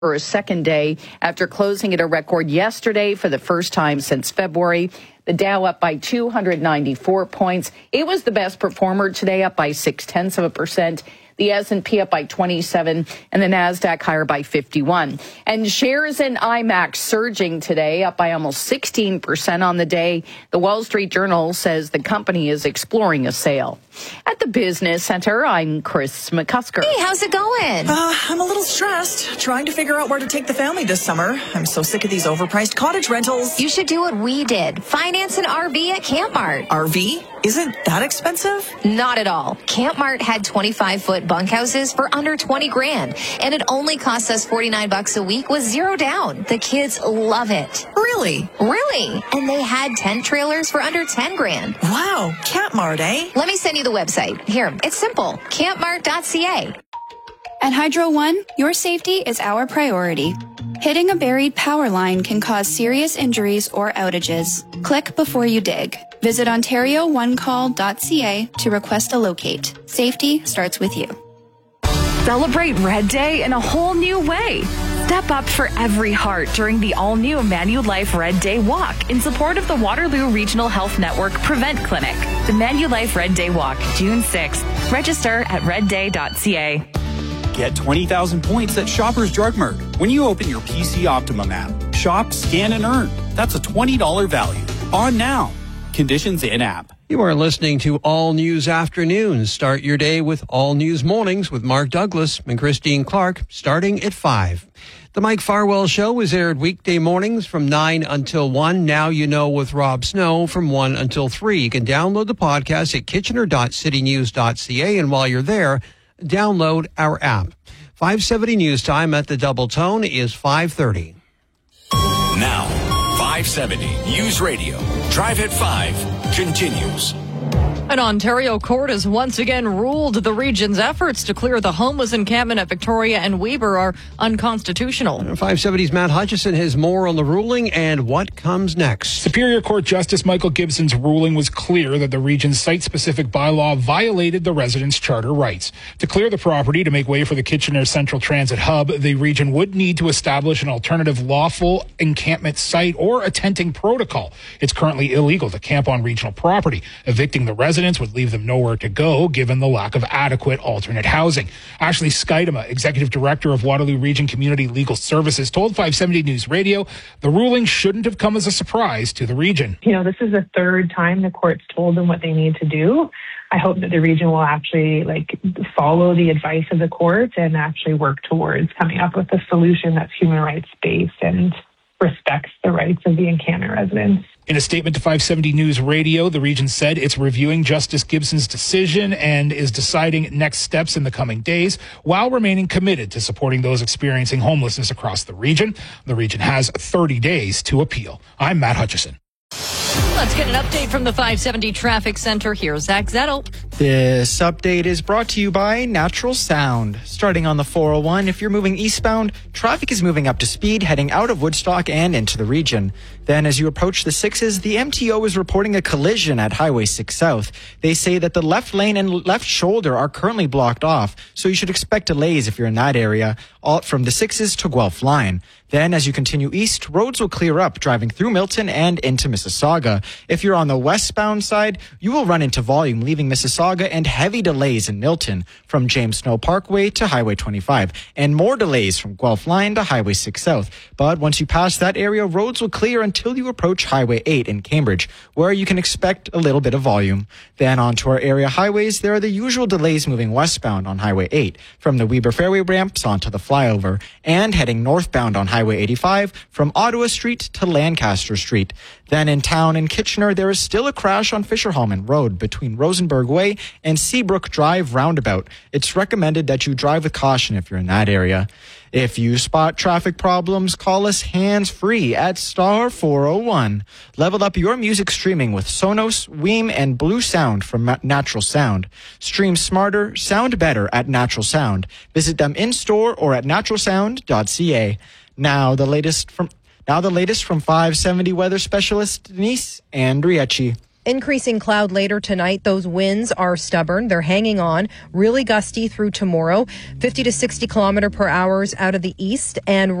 for a second day after closing at a record yesterday for the first time since February. The Dow up by 294 points. It was the best performer today, up by 0.6%. The S&P up by 27 and the NASDAQ higher by 51. And shares in IMAX surging today, up by almost 16% on the day. The Wall Street Journal says the company is exploring a sale. At the Business Center, I'm Chris McCusker. Hey, how's it going? I'm a little stressed, trying to figure out where to take the family this summer. I'm so sick of these overpriced cottage rentals. You should do what we did. Finance an RV at Camp Mart. RV? Isn't that expensive? Not at all. Camp Mart had 25-foot bunkhouses for under $20,000, and it only costs us $49 a week with zero down. The kids love it. Really? Really. And they had tent trailers for under $10,000. Wow. Camp Mart, eh? Let me send you the website. Here, it's simple. campmart.ca. At Hydro One, your safety is our priority. Hitting a buried power line can cause serious injuries or outages. Click before you dig. Visit OntarioOneCall.ca to request a locate. Safety starts with you. Celebrate Red Day in a whole new way. Step up for every heart during the all-new Manulife Red Day Walk in support of the Waterloo Regional Health Network Prevent Clinic. The Manulife Red Day Walk, June 6th. Register at redday.ca. Get 20,000 points at Shoppers Drug Mart when you open your PC Optimum app. Shop, scan, and earn. That's a $20 value. On now. Conditions in app. You are listening to All News Afternoons. Start your day with All News Mornings with Mark Douglas and Christine Clark, starting at 5. The Mike Farwell Show is aired weekday mornings from 9 until 1. Now you know with Rob Snow from 1 until 3. You can download the podcast at kitchener.citynews.ca. And while you're there, download our app. 5:70 news time at the Double Tone is 5:30. Now, 570 News Radio. Drive at 5 continues. An Ontario court has once again ruled the region's efforts to clear the homeless encampment at Victoria and Weber are unconstitutional. 570's Matt Hutchison has more on the ruling and what comes next. Superior Court Justice Michael Gibson's ruling was clear that the region's site-specific bylaw violated the residents' charter rights. To clear the property to make way for the Kitchener Central Transit Hub, the region would need to establish an alternative lawful encampment site or a tenting protocol. It's currently illegal to camp on regional property. Evicting the residents would leave them nowhere to go given the lack of adequate alternate housing. Ashley Skydema, Executive Director of Waterloo Region Community Legal Services, told 570 News Radio the ruling shouldn't have come as a surprise to the region. You know, this is the third time the court's told them what they need to do. I hope that the region will actually follow the advice of the court and actually work towards coming up with a solution that's human rights based and respects the rights of the encampment residents. In a statement to 570 News Radio, the region said it's reviewing Justice Gibson's decision and is deciding next steps in the coming days while remaining committed to supporting those experiencing homelessness across the region. The region has 30 days to appeal. I'm Matt Hutchison. Let's get an update from the 570 Traffic Center. Here's Zach Zettel. This update is brought to you by Natural Sound. Starting on the 401, if you're moving eastbound, traffic is moving up to speed, heading out of Woodstock and into the region. Then as you approach the 6s, the MTO is reporting a collision at Highway 6 South. They say that the left lane and left shoulder are currently blocked off, so you should expect delays if you're in that area, all from the 6s to Guelph line. Then, as you continue east, roads will clear up, driving through Milton and into Mississauga. If you're on the westbound side, you will run into volume, leaving Mississauga and heavy delays in Milton from James Snow Parkway to Highway 25, and more delays from Guelph Line to Highway 6 South. But once you pass that area, roads will clear until you approach Highway 8 in Cambridge, where you can expect a little bit of volume. Then onto our area highways, there are the usual delays moving westbound on Highway 8, from the Weber Fairway ramps onto the flyover, and heading northbound on Highway 85 from Ottawa Street to Lancaster Street. Then in town in Kitchener, there is still a crash on Fisher-Hallman Road between Rosenberg Way and Seabrook Drive roundabout. It's recommended that you drive with caution if you're in that area. If you spot traffic problems, call us hands-free at star 401. Level up your music streaming with Sonos, Weem, and Blue Sound from Natural Sound. Stream smarter, sound better at Natural Sound. Visit them in-store or at naturalsound.ca. Now the latest from 570 weather specialist Denise Andriecci. Increasing cloud later tonight. Those winds are stubborn. They're hanging on. Really gusty through tomorrow. 50 to 60 kilometer per hour out of the east and